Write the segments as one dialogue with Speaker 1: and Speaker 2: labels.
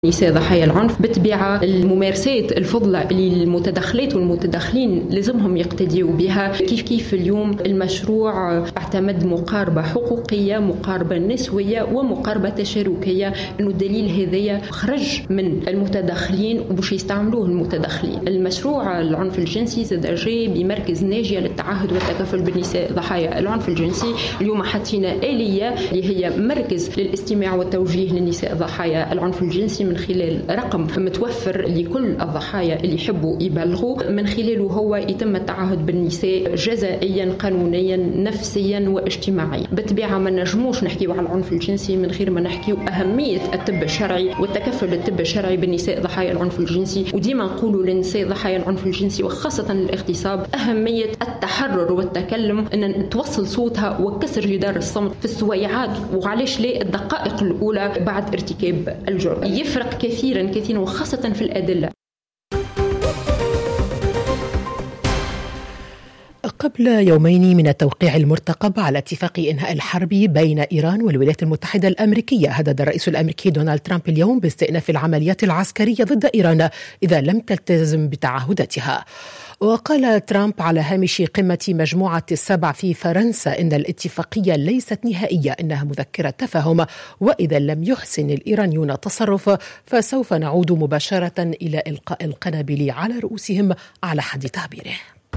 Speaker 1: نساء ضحايا العنف بالطبيعة الممارسات الفضلة اللي المتدخلات والمتدخلين لازمهم يقتديوا بها. كيف اليوم المشروع اعتمد مقاربة حقوقية، مقاربة نسوية ومقاربة تشاركية، انه الدليل هذايا خرج من المتدخلين وباش يستعملوه المتدخلين. المشروع العنف الجنسي زاد جاي بمركز ناجية للتعهد والتكافل بالنساء ضحايا العنف الجنسي. اليوم حطينا آلية اللي هي مركز للاستماع والتوجيه للنساء ضحايا العنف الجنسي من خلال رقم متوفر لكل الضحايا اللي يحبوا يبلغوا، من خلاله هو يتم التعهد بالنساء جزائيا قانونيا نفسيا واجتماعيا. بالطبيعة ما نجموش نحكيو على العنف الجنسي من غير ما نحكيو أهمية الطب الشرعي والتكفل للطب الشرعي بالنساء ضحايا العنف الجنسي. وديما نقولوا للنساء ضحايا العنف الجنسي وخاصة الاغتصاب أهمية التحرر والتكلم، أن توصل صوتها وكسر جدار الصمت في السويعات وعليش لا الدقائق الأولى بعد ارتكاب الجرم. يفرق كثيرا وخاصة في الأدلة.
Speaker 2: قبل يومين من التوقيع المرتقب على اتفاق إنهاء الحرب بين إيران والولايات المتحدة الأمريكية، هدد الرئيس الأمريكي دونالد ترامب اليوم باستئناف العمليات العسكرية ضد إيران إذا لم تلتزم بتعهداتها. وقال ترامب على هامش قمة مجموعة السبع في فرنسا إن الاتفاقية ليست نهائية، إنها مذكرة تفاهم، وإذا لم يحسن الإيرانيون تصرف فسوف نعود مباشرة إلى إلقاء القنابل على رؤوسهم على حد تعبيره.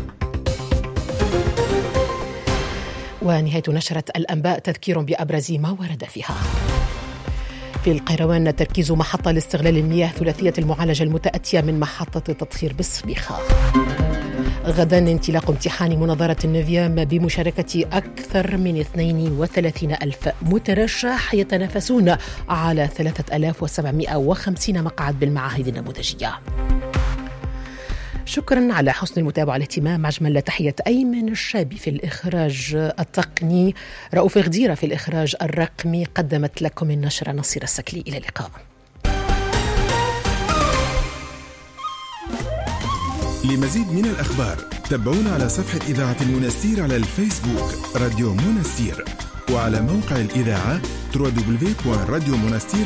Speaker 2: ونهاية نشرة الأنباء تذكير بأبرز ما ورد فيها. في القيروان تركيز محطة لاستغلال المياه ثلاثية المعالجة المتأتية من محطة تطهير بالصبيخة. غدا انطلاق امتحان مناظرة النوفيام بمشاركة أكثر من 32,000 مترشح يتنافسون على 3,750 مقعد بالمعاهد النموذجية. شكرا على حسن المتابعة والاهتمام. أجمل تحية أيمن الشابي في الإخراج التقني، رؤوف غديرة في الإخراج الرقمي، قدمت لكم النشرة نصير السكلي. إلى اللقاء.
Speaker 3: لمزيد من الأخبار تابعونا على صفحة إذاعة المنستير على الفيسبوك راديو منستير، وعلى موقع الإذاعة www.radiomonastir